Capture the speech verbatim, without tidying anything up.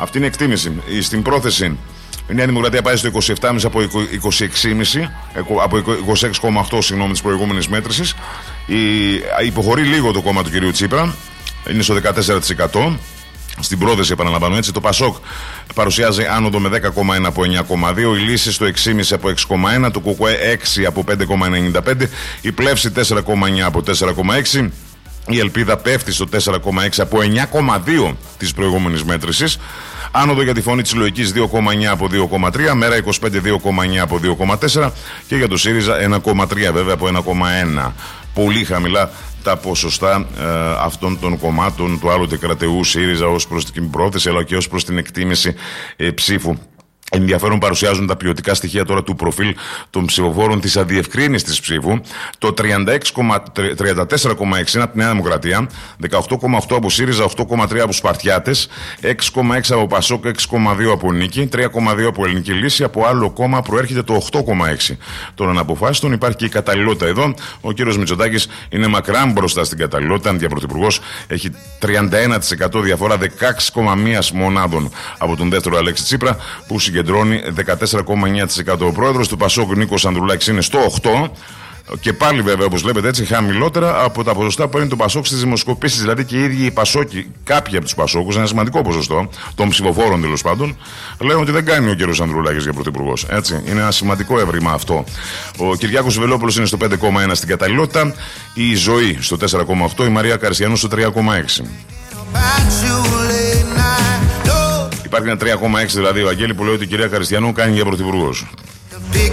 Αυτή είναι η εκτίμηση. Στην πρόθεση η Νέα Δημοκρατία πάει στο είκοσι επτά κόμμα πέντε από είκοσι έξι κόμμα πέντε, από είκοσι έξι κόμμα οκτώ συγγνώμη της προηγούμενης μέτρησης. Η, υποχωρεί λίγο το κόμμα του κυρίου Τσίπρα, είναι στο δεκατέσσερα τοις εκατό. Στην πρόθεση, επαναλαμβάνω έτσι, το Πασόκ παρουσιάζει άνοδο με δέκα κόμμα ένα από εννιά κόμμα δύο, η Λύση στο έξι κόμμα πέντε από έξι κόμμα ένα, το ΚΚΕ έξι από πέντε κόμμα ενενήντα πέντε, η Πλεύση τέσσερα κόμμα εννιά από τέσσερα κόμμα έξι, η Ελπίδα πέφτει στο τέσσερα κόμμα έξι από εννιά κόμμα δύο της προηγούμενης μέτρησης. Άνοδο για τη Φωνή της Λογικής δύο κόμμα εννιά από δύο κόμμα τρία, Μέρα είκοσι πέντε δύο κόμμα εννιά από δύο κόμμα τέσσερα και για το ΣΥΡΙΖΑ ένα κόμμα τρία βέβαια από ένα κόμμα ένα. Πολύ χαμηλά τα ποσοστά ε, αυτών των κομμάτων του άλλοτε κρατεού ΣΥΡΙΖΑ ως προς την πρόθεση αλλά και ως προς την εκτίμηση ε, ψήφου. Ενδιαφέρον παρουσιάζουν τα ποιοτικά στοιχεία τώρα του προφίλ των ψηφοφόρων της αδιευκρίνιστης ψήφου. Το τριάντα τέσσερα κόμμα έξι είναι από τη Νέα Δημοκρατία, δεκαοκτώ κόμμα οκτώ από ΣΥΡΙΖΑ, οκτώ κόμμα τρία από Σπαρτιάτες, έξι κόμμα έξι από Πασόκ, έξι κόμμα δύο από Νίκη, τρία κόμμα δύο από Ελληνική Λύση. Από άλλο κόμμα προέρχεται το οκτώ κόμμα έξι των αναποφάσιστων. Υπάρχει και η καταλληλότητα εδώ. Ο κύριος Μητσοτάκης είναι μακράν μπροστά στην καταλληλότητα. Για πρωθυπουργός έχει τριάντα ένα τοις εκατό διαφορά, δεκαέξι κόμμα ένα μονάδων από τον δεύτερο Αλέξη Τσίπρα, που συγκεντρώνει δεκατέσσερα κόμμα εννιά τοις εκατό. Ο πρόεδρος του Πασόκ, Νίκος Ανδρουλάκης, είναι στο οκτώ τοις εκατό. Και πάλι βέβαια, όπως βλέπετε έτσι, χαμηλότερα από τα ποσοστά που παίρνει το Πασόκ στις δημοσκοπήσεις. Δηλαδή και οι ίδιοι οι Πασόκοι, κάποιοι από τους Πασόκους, ένα σημαντικό ποσοστό των ψηφοφόρων τέλος πάντων, λένε ότι δεν κάνει ο κύριος Ανδρουλάκης για πρωθυπουργός. Έτσι, είναι ένα σημαντικό έβριμα αυτό. Ο Κυριάκος Βελόπουλος είναι στο πέντε κόμμα ένα στην καταλληλότητα, η Ζωή στο τέσσερα κόμμα οκτώ, η Μαρία Καριστιανού στο τρία κόμμα έξι. Υπάρχει ένα τρία κόμμα έξι δηλαδή, ο Αγγέλη, που λέει ότι η κυρία Καριστιανού κάνει για πρωθυπουργός.